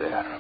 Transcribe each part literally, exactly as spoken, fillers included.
there.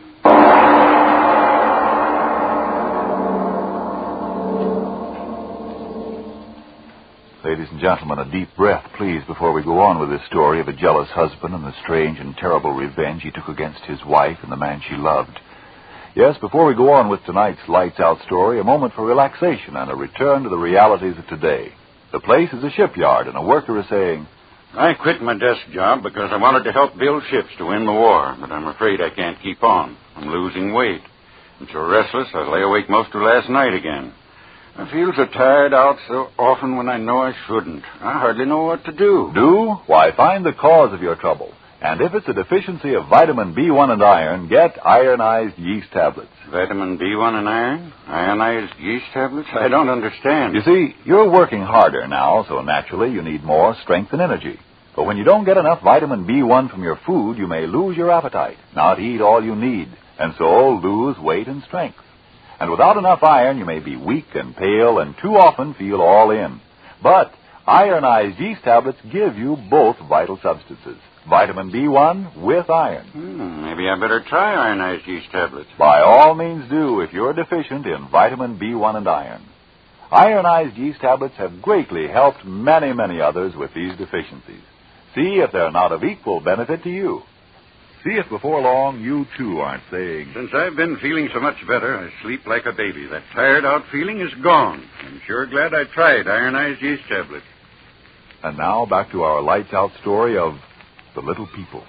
Ladies and gentlemen, a deep breath, please, before we go on with this story of a jealous husband and the strange and terrible revenge he took against his wife and the man she loved. Yes, before we go on with tonight's lights-out story, a moment for relaxation and a return to the realities of today. The place is a shipyard, and a worker is saying, I quit my desk job because I wanted to help build ships to win the war, but I'm afraid I can't keep on. I'm losing weight. I'm so restless I lay awake most of last night again. I feel so tired out so often when I know I shouldn't. I hardly know what to do. Do? Why, find the cause of your trouble. And if it's a deficiency of vitamin B one and iron, get ironized yeast tablets. Vitamin B one and iron? Ionized yeast tablets? I don't understand. You see, you're working harder now, so naturally you need more strength and energy. But when you don't get enough vitamin B one from your food, you may lose your appetite, not eat all you need, and so lose weight and strength. And without enough iron, you may be weak and pale and too often feel all in. But ironized yeast tablets give you both vital substances. Vitamin B one with iron. Hmm, maybe I better try ironized yeast tablets. By all means do if you're deficient in vitamin B one and iron. Ironized yeast tablets have greatly helped many, many others with these deficiencies. See if they're not of equal benefit to you. See if before long you, too, aren't saying, Since I've been feeling so much better, I sleep like a baby. That tired-out feeling is gone. I'm sure glad I tried ironized yeast tablets. And now back to our lights-out story of The Little People.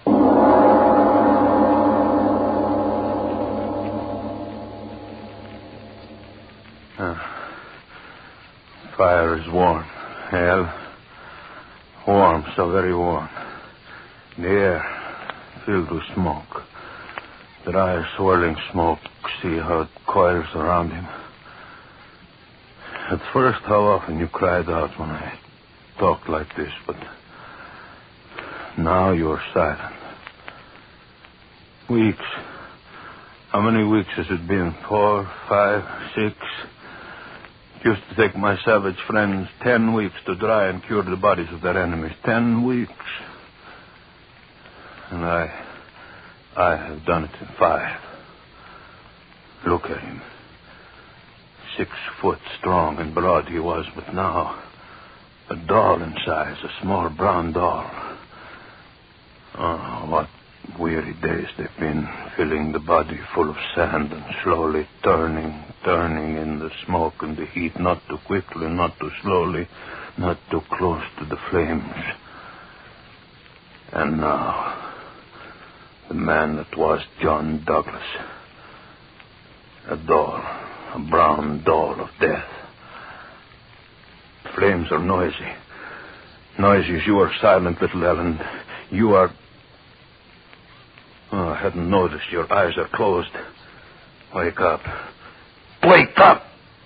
Uh, fire is warm. Hell, warm, so very warm. The air filled with smoke. Dry, swirling smoke. See how it coils around him. At first, how often you cried out when I talked like this, but now you're silent. Weeks. How many weeks has it been? Four, five, six? It used to take my savage friends ten weeks to dry and cure the bodies of their enemies. Ten weeks. And I, I have done it in five. Look at him. Six foot strong and broad he was, but now a doll in size, a small brown doll. Oh, what weary days they've been, filling the body full of sand and slowly turning, turning in the smoke and the heat, not too quickly, not too slowly, not too close to the flames. And now, the man that was John Douglas. A doll, a brown doll of death. Flames are noisy. Noisy as you are silent, little Ellen. You are... Oh, I hadn't noticed. Your eyes are closed. Wake up. Wake up!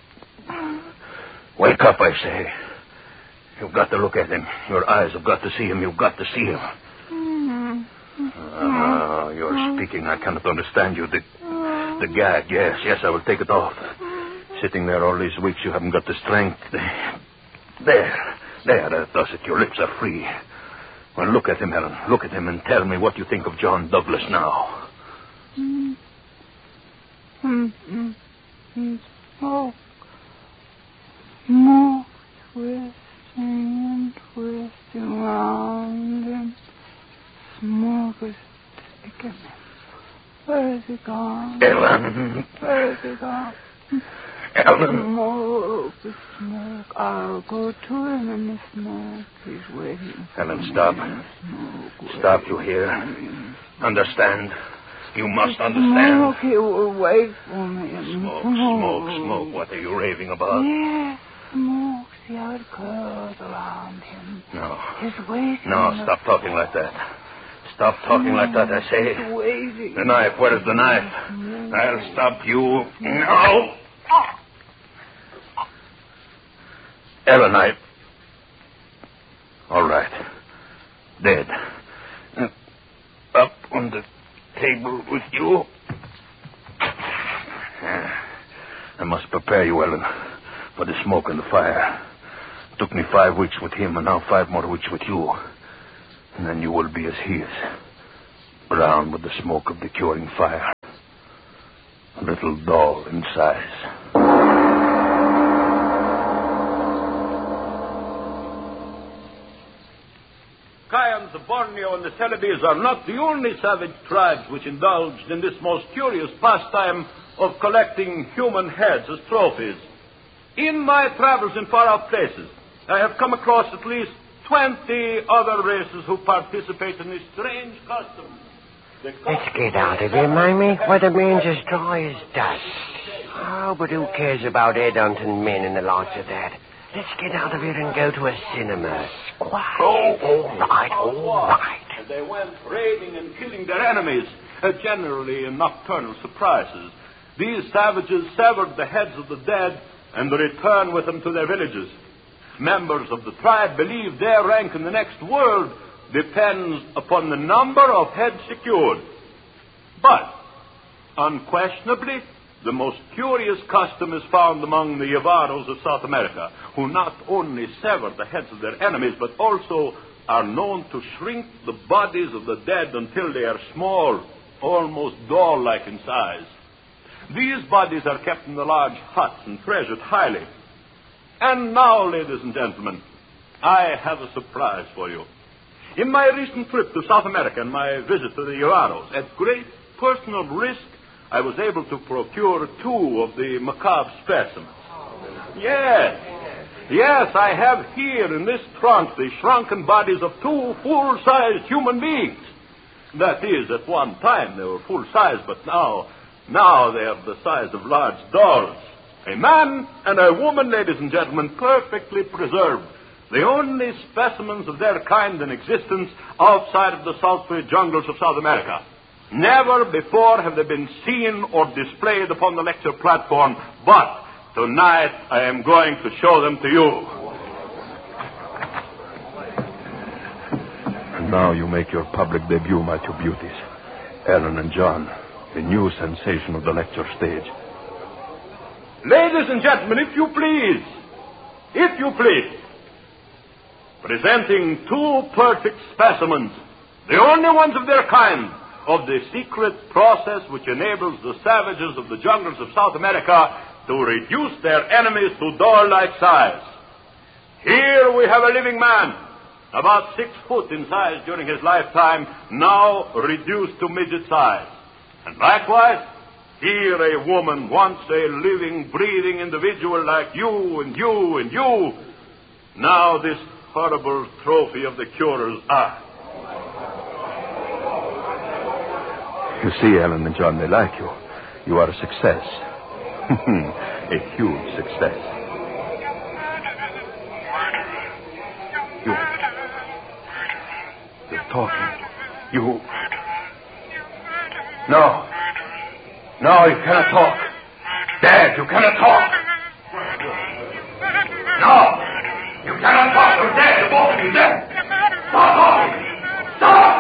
Wake up, I say. You've got to look at him. Your eyes have got to see him. You've got to see him. Ah, you're speaking. I cannot understand you. The, the gag, yes, yes, I will take it off. Sitting there all these weeks, you haven't got the strength. There, there, that does it. Your lips are free. Well, look at him, Helen. Look at him and tell me what you think of John Douglas now. Mm. Mm, mm, mm. Smoke. Smoke twisting and twisting around him. Smoke is taking him. Where is he gone? Ellen. Where is he gone? Ellen. Smoke, the smoke. I'll go to him in the smoke. He's waiting for Ellen, me stop. in the smoke. Stop, you hear? Understand. You must understand. Smoke, he will wait for me in the Smoke, smoke, smoke. What are you raving about? Yes, smoke. See how it curls around him. No. He's waiting. No, stop talking like that. Stop talking like that, I say. He's waiting. The knife, where is the knife? I'll stop you. No! Ellen, I... All right. Dead. Uh, Up on the table with you. Uh, I must prepare you, Ellen, for the smoke and the fire. It took me five weeks with him, and now five more weeks with you. And then you will be as he is, brown with the smoke of the curing fire. A little dull in size. Kayans of Borneo and the Celebes are not the only savage tribes which indulged in this most curious pastime of collecting human heads as trophies. In my travels in far-off places, I have come across at least twenty other races who participate in this strange custom. Let's get out of here, Mamie. Where the man's as dry as dust. Oh, but who cares about headhunting men and the likes of that? Let's get out of here and go to a cinema. Quiet. Oh, all right, all right. They went raiding and killing their enemies, uh, generally in nocturnal surprises. These savages severed the heads of the dead and returned with them to their villages. Members of the tribe believe their rank in the next world depends upon the number of heads secured. But, unquestionably, the most curious custom is found among the Yavaros of South America, who not only sever the heads of their enemies, but also are known to shrink the bodies of the dead until they are small, almost doll-like in size. These bodies are kept in the large huts and treasured highly. And now, ladies and gentlemen, I have a surprise for you. In my recent trip to South America and my visit to the Yavaros, at great personal risk, I was able to procure two of the macabre specimens. Yes, yes, I have here in this trunk the shrunken bodies of two full-sized human beings. That is, at one time they were full-size, but now, now they are the size of large dolls. A man and a woman, ladies and gentlemen, perfectly preserved. The only specimens of their kind in existence outside of the sultry jungles of South America. Never before have they been seen or displayed upon the lecture platform, but tonight I am going to show them to you. And now you make your public debut, my two beauties, Ellen and John, the new sensation of the lecture stage. Ladies and gentlemen, if you please, if you please, presenting two perfect specimens, the only ones of their kind, of the secret process which enables the savages of the jungles of South America to reduce their enemies to doll-like size. Here we have a living man, about six foot in size during his lifetime, now reduced to midget size. And likewise, here a woman, once a living, breathing individual like you and you and you, now this horrible trophy of the curer's eye. You see, Ellen and John, they like you. You are a success. A huge success. You... You're talking. You... No. No, you cannot talk. Dad, you cannot talk. No. You cannot talk. You're dead. You're both of you dead.